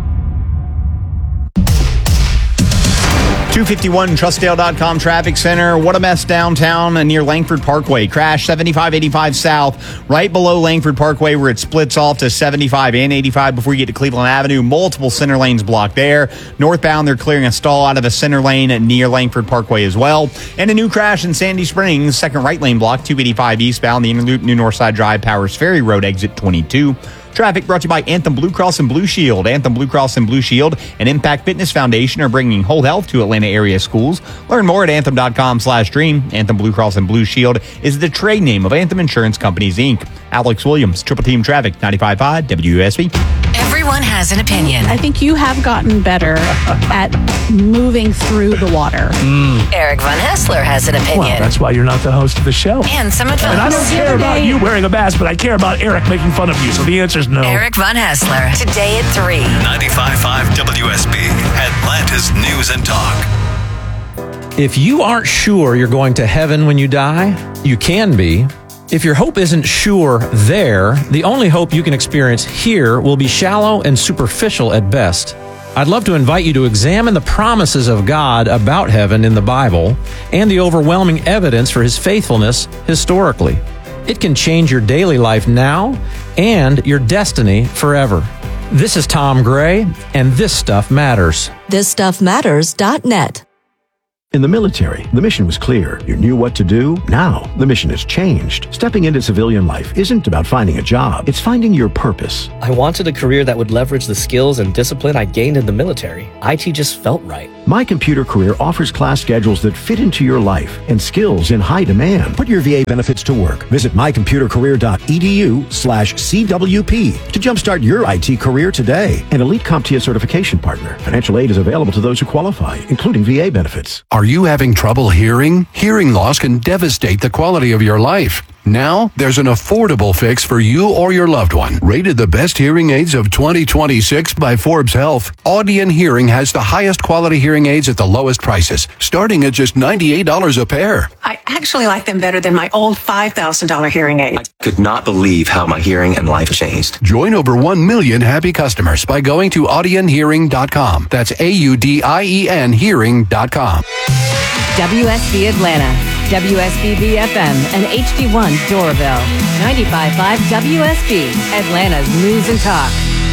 S4: two fifty-one Trustdale dot com traffic center. What a mess downtown near Langford Parkway. Crash seventy-five eighty-five south, right below Langford Parkway where it splits off to seventy-five and eighty-five before you get to Cleveland Avenue. Multiple center lanes blocked there. Northbound, they're clearing a stall out of a center lane near Langford Parkway as well. And a new crash in Sandy Springs. Second right lane block, two eighty-five eastbound. The Interloop New Northside Drive, Powers Ferry Road, exit twenty-two. Traffic brought to you by Anthem Blue Cross and Blue Shield. Anthem Blue Cross and Blue Shield and Impact Fitness Foundation are bringing whole health to Atlanta area schools. Learn more at anthem.com slash dream. Anthem Blue Cross and Blue Shield is the trade name of Anthem Insurance Companies, Incorporated. Alex Williams, Triple Team Traffic, ninety-five point five W U S B.
S5: Everyone has an opinion.
S8: I think you have gotten better at moving through the water.
S5: Eric Von Hessler has an opinion.
S10: Well, that's why you're not the host of the show.
S5: And some advice.
S10: And I don't care about you wearing a mask, but I care about Eric making fun of you. So the answer is no.
S5: Eric Von Hessler, today at three.
S3: ninety-five point five W S B, Atlanta's News and Talk.
S11: If you aren't sure you're going to heaven when you die, you can be. If your hope isn't sure there, the only hope you can experience here will be shallow and superficial at best. I'd love to invite you to examine the promises of God about heaven in the Bible and the overwhelming evidence for His faithfulness historically. It can change your daily life now and your destiny forever. This is Tom Gray, and This Stuff Matters.
S24: this stuff matters dot net.
S25: In the military, the mission was clear. You knew what to do. Now, the mission has changed. Stepping into civilian life isn't about finding a job. It's finding your purpose.
S26: I wanted a career that would leverage the skills and discipline I gained in the military. I T just felt right.
S25: My Computer Career offers class schedules that fit into your life and skills in high demand. Put your V A benefits to work. Visit my computer career dot e d u slash C W P to jumpstart your I T career today. An Elite CompTIA certification partner. Financial aid is available to those who qualify, including V A benefits.
S27: Are you having trouble hearing? Hearing loss can devastate the quality of your life. Now, there's an affordable fix for you or your loved one. Rated the best hearing aids of twenty twenty-six by Forbes Health, Audion Hearing has the highest quality hearing aids at the lowest prices, starting at just ninety-eight dollars a pair.
S28: I actually like them better than my old five thousand dollars hearing aid.
S2: I could not believe how my hearing and life changed.
S27: Join over one million happy customers by going to audion hearing dot com. That's A U D I E N hearing dot com.
S29: W S B Atlanta, W S B B F M, and H D one Doraville. ninety-five point five W S B, Atlanta's News and Talk.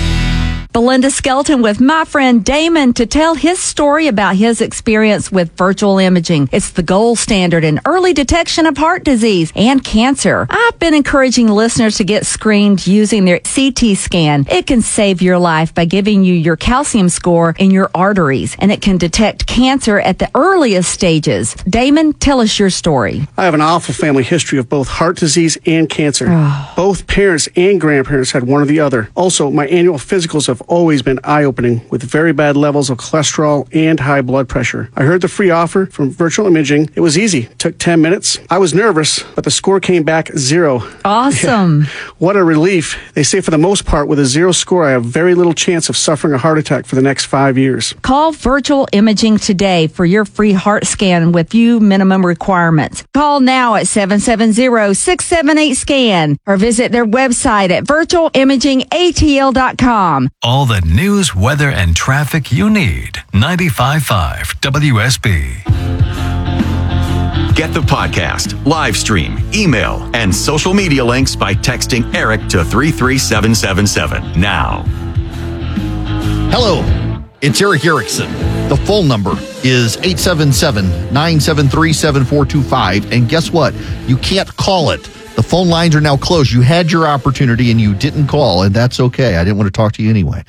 S30: Belinda Skelton with my friend Damon to tell his story about his experience with virtual imaging. It's the gold standard in early detection of heart disease and cancer. I've been encouraging listeners to get screened using their C T scan. It can save your life by giving you your calcium score in your arteries, and it can detect cancer at the earliest stages. Damon, tell us your story.
S31: I have an awful family history of both heart disease and cancer.
S30: Oh.
S31: Both parents and grandparents had one or the other. Also, my annual physicals have always been eye-opening with very bad levels of cholesterol and high blood pressure. I heard the free offer from Virtual Imaging. It was easy. Took ten minutes. I was nervous, but the score came back zero.
S30: Awesome.
S31: Yeah. What a relief. They say for the most part, with a zero score, I have very little chance of suffering a heart attack for the next five years.
S30: Call Virtual Imaging today for your free heart scan with few minimum requirements. Call now at seven seven zero, six seven eight, SCAN or visit their website at virtual imaging a t l dot com.
S3: All the news, weather, and traffic you need. ninety-five point five W S B.
S15: Get the podcast, live stream, email, and social media links by texting Eric to three three seven seven seven now.
S1: Hello, it's Eric Erickson. The phone number is eight seven seven, nine seven three, seven four two five. And guess what? You can't call it. The phone lines are now closed. You had your opportunity and you didn't call, and that's okay. I didn't want to talk to you anyway.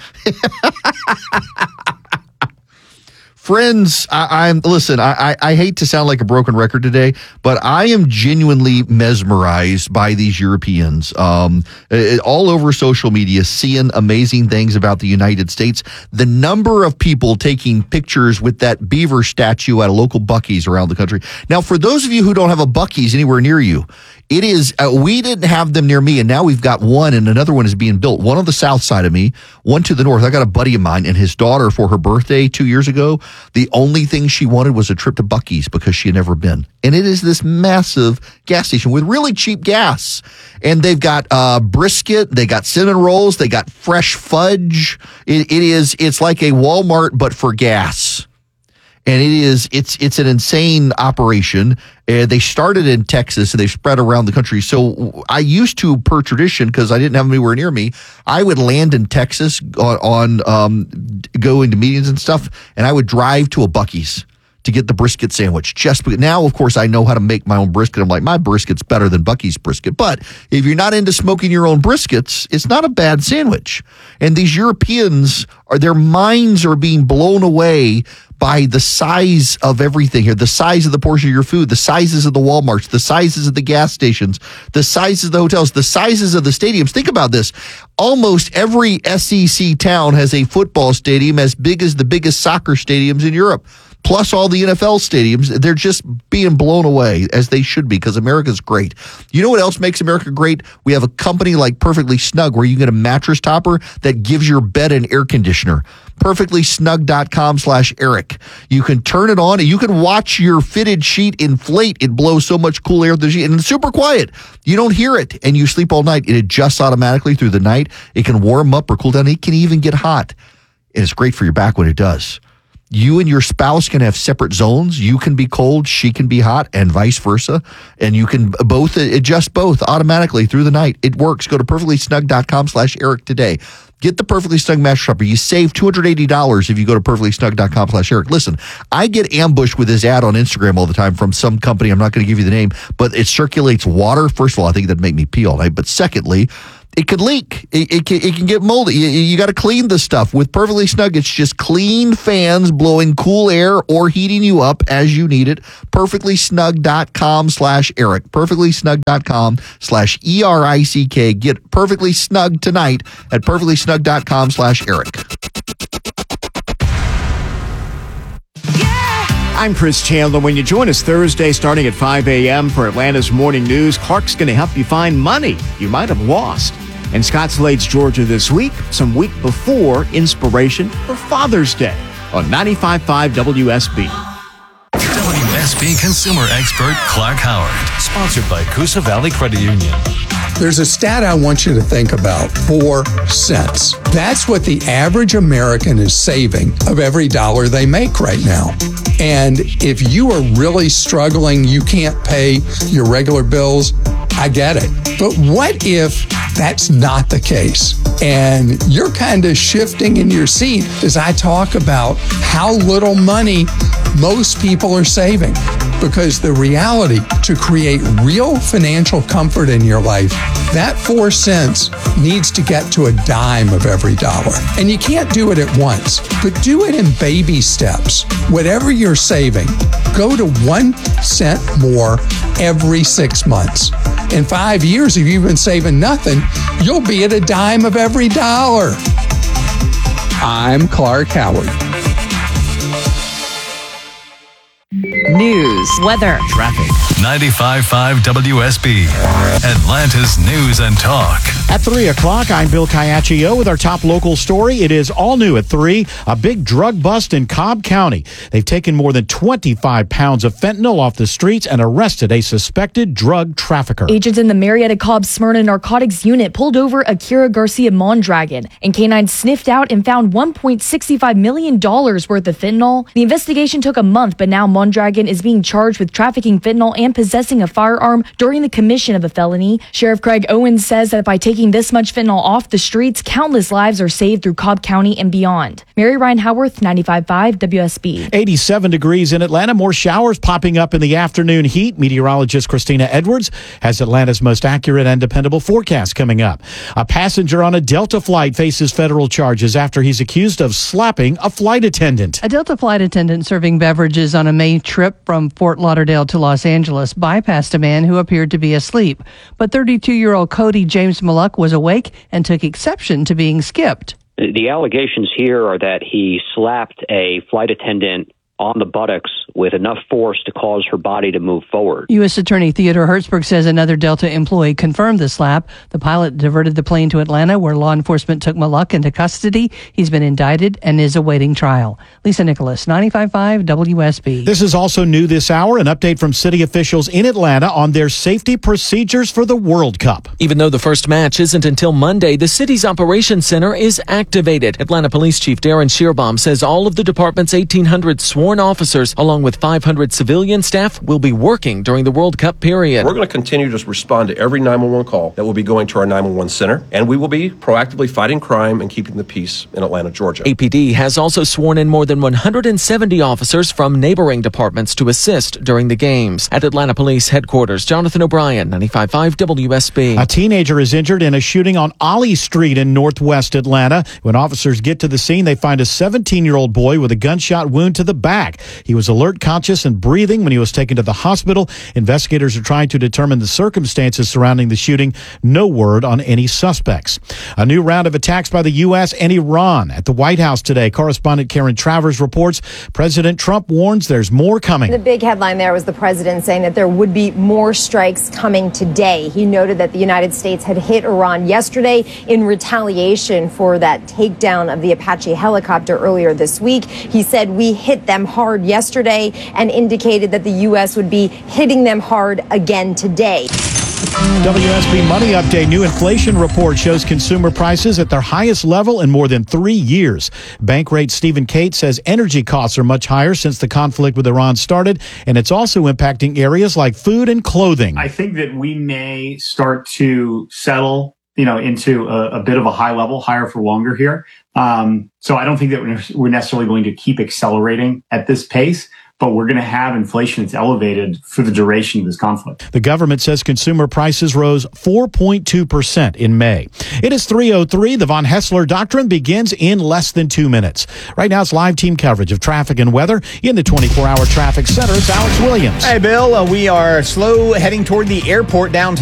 S1: Friends, I, I'm listen. I, I I hate to sound like a broken record today, but I am genuinely mesmerized by these Europeans. Um, it, all over social media, seeing amazing things about the United States. The number of people taking pictures with that beaver statue at a local Buc-ee's around the country. Now, for those of you who don't have a Buc-ee's anywhere near you, it is. Uh, we didn't have them near me, and now we've got one, and another one is being built. One on the south side of me, one to the north. I got a buddy of mine and his daughter for her birthday two years ago. The only thing she wanted was a trip to Buc-ee's because she had never been. And it is this massive gas station with really cheap gas. And they've got uh, brisket, they got cinnamon rolls, they got fresh fudge. It, it is, it's like a Walmart, but for gas. And it is, it's, it's an insane operation. Uh, they started in Texas and they've spread around the country. So I used to, per tradition, because I didn't have them anywhere near me, I would land in Texas on, on um, go into meetings and stuff, and I would drive to a Buc-ee's to get the brisket sandwich. Just because, now, of course, I know how to make my own brisket. I'm like, my brisket's better than Bucky's brisket. But if you're not into smoking your own briskets, it's not a bad sandwich. And these Europeans, are their minds are being blown away by the size of everything here, the size of the portion of your food, the sizes of the Walmarts, the sizes of the gas stations, the sizes of the hotels, the sizes of the stadiums. Think about this. Almost every S E C town has a football stadium as big as the biggest soccer stadiums in Europe. Plus all the N F L stadiums. They're just being blown away, as they should be, because America's great. You know what else makes America great? We have a company like Perfectly Snug where you get a mattress topper that gives your bed an air conditioner. perfectly snug dot com slash Eric. You can turn it on and you can watch your fitted sheet inflate. It blows so much cool air through the sheet, and it's super quiet. You don't hear it, and you sleep all night. It adjusts automatically through the night. It can warm up or cool down. It can even get hot. And it's great for your back when it does. You and your spouse can have separate zones. You can be cold, she can be hot, and vice versa. And you can both adjust both automatically through the night. It works. Go to perfectly snug dot com slash Eric today. Get the Perfectly Snug mattress topper. You save two hundred eighty dollars if you go to perfectly snug dot com slash Eric. Listen, I get ambushed with this ad on Instagram all the time from some company. I'm not going to give you the name, but it circulates water. First of all, I think that'd make me pee all night. But secondly, it could leak. It, it, can, it can get moldy. You, you got to clean the stuff. With Perfectly Snug, it's just clean fans blowing cool air or heating you up as you need it. perfectly snug dot com slash Eric. perfectly snug dot com slash E R I C K. Get Perfectly Snug tonight at perfectly snug dot com slash Eric.
S17: I'm Chris Chandler. When you join us Thursday starting at five a.m. for Atlanta's Morning News, Clark's going to help you find money you might have lost. And Scott Slade's Georgia this week, some week before inspiration for Father's Day on ninety-five point five W S B.
S3: W S B consumer expert Clark Howard, sponsored by Coosa Valley Credit Union.
S6: There's a stat I want you to think about. Four cents. That's what the average American is saving of every dollar they make right now. And if you are really struggling, you can't pay your regular bills, I get it. But what if that's not the case? And you're kind of shifting in your seat as I talk about how little money most people are saving. Because the reality, to create real financial comfort in your life, that four cents needs to get to a dime of every dollar. And you can't do it at once, but do it in baby steps. Whatever you're saving, go to one cent more every six months. In five years, if you've been saving nothing, you'll be at a dime of every dollar. I'm Clark Howard.
S29: News, weather,
S3: traffic. ninety-five point five W S B, Atlanta's news and talk.
S9: At three o'clock, I'm Bill Caiaccio with our top local story. It is all new at three. A big drug bust in Cobb County. They've taken more than twenty-five pounds of fentanyl off the streets and arrested a suspected drug trafficker.
S12: Agents in the Marietta Cobb Smyrna Narcotics Unit pulled over Akira Garcia Mondragon, and canines sniffed out and found one point six five million dollars worth of fentanyl. The investigation took a month, but now Mondragon is being charged with trafficking fentanyl and possessing a firearm during the commission of a felony. Sheriff Craig Owens says that by taking this much fentanyl off the streets, countless lives are saved through Cobb County and beyond. Mary Ryan Howarth, ninety-five point five W S B.
S9: eighty-seven degrees in Atlanta. More showers popping up in the afternoon heat. Meteorologist Christina Edwards has Atlanta's most accurate and dependable forecast coming up. A passenger on a Delta flight faces federal charges after he's accused of slapping a flight attendant.
S13: A Delta flight attendant serving beverages on a May trip from Fort Lauderdale to Los Angeles bypassed a man who appeared to be asleep. But thirty-two-year-old Cody James Malluck was awake and took exception to being skipped.
S14: The allegations here are that he slapped a flight attendant on the buttocks with enough force to cause her body to move forward.
S13: U S Attorney Theodore Hertzberg says another Delta employee confirmed the slap. The pilot diverted the plane to Atlanta, where law enforcement took Malluck into custody. He's been indicted and is awaiting trial. Lisa Nicholas, ninety-five point five W S B.
S9: This is also new this hour, an update from city officials in Atlanta on their safety procedures for the World Cup.
S16: Even though the first match isn't until Monday, the city's operations center is activated. Atlanta Police Chief Darren Shearbaum says all of the department's eighteen hundred sworn sworn officers, along with five hundred civilian staff, will be working during the World Cup period.
S4: We're going to continue to respond to every nine one one call that will be going to our nine one one center, and we will be proactively fighting crime and keeping the peace in Atlanta, Georgia.
S16: A P D has also sworn in more than one hundred seventy officers from neighboring departments to assist during the games. At Atlanta Police Headquarters, Jonathan O'Brien, ninety-five point five W S B.
S9: A teenager is injured in a shooting on Ollie Street in northwest Atlanta. When officers get to the scene, they find a seventeen-year-old boy with a gunshot wound to the back. He was alert, conscious, and breathing when he was taken to the hospital. Investigators are trying to determine the circumstances surrounding the shooting. No word on any suspects. A new round of attacks by the U S and Iran at the White House today. Correspondent Karen Travers reports President Trump warns there's more coming.
S5: The big headline there was the president saying that there would be more strikes coming today. He noted that the United States had hit Iran yesterday in retaliation for that takedown of the Apache helicopter earlier this week. He said we hit them hard yesterday and indicated that the U S would be hitting them hard again today.
S9: W S B Money Update. New inflation report shows consumer prices at their highest level in more than three years. Bankrate Stephen Kate says energy costs are much higher since the conflict with Iran started, and it's also impacting areas like food and clothing.
S7: I think that we may start to settle, you know, into a, a bit of a high level, higher for longer here. Um, so I don't think that we're, we're necessarily going to keep accelerating at this pace, but we're going to have inflation that's elevated for the duration of this conflict.
S9: The government says consumer prices rose four point two percent in May. It is three oh three. The Von Hessler Doctrine begins in less than two minutes. Right now, it's live team coverage of traffic and weather in the twenty-four hour traffic center. It's Alex Williams.
S8: Hey, Bill, uh, we are slow heading toward the airport downtown.